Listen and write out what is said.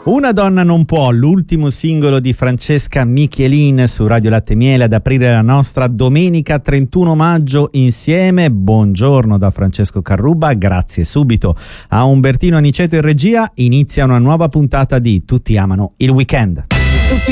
Una donna non può, l'ultimo singolo di Francesca Michelin su Radio Latte e Miele ad aprire la nostra domenica 31 maggio insieme. Buongiorno da Francesco Carrubba, grazie subito a Umbertino Aniceto in regia. Inizia una nuova puntata di Tutti amano il weekend.